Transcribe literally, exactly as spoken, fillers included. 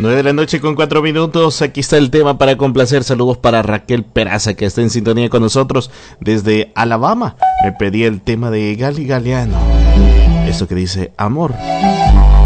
nueve de la noche con cuatro minutos. Aquí está el tema para complacer. Saludos para Raquel Peraza, que está en sintonía con nosotros desde Alabama. Me pedí el tema de Gali Galeano. Eso que dice amor.